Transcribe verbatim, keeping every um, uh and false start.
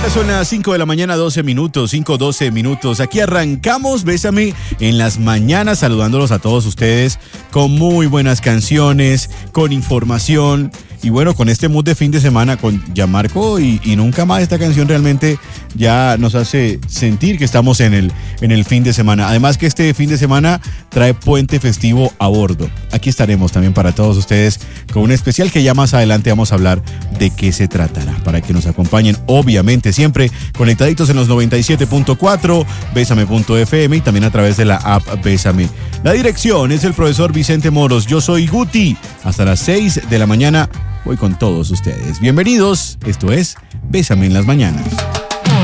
Son las cinco de la mañana, doce minutos, cinco, doce minutos. Aquí arrancamos Bésame en las mañanas, saludándolos a todos ustedes con muy buenas canciones, con información. Y bueno, con este mood de fin de semana, con Gianmarco y, y Nunca Más, esta canción realmente ya nos hace sentir que estamos en el, en el fin de semana. Además que este fin de semana trae puente festivo a bordo. Aquí estaremos también para todos ustedes con un especial que ya más adelante vamos a hablar de qué se tratará. Para que nos acompañen, obviamente, siempre conectaditos en los noventa y siete punto cuatro, bésame punto efe eme y también a través de la app Bésame. La dirección es el profesor Vicente Moros. Yo soy Guti. Hasta las seis de la mañana voy con todos ustedes. Bienvenidos. Esto es Bésame en las mañanas.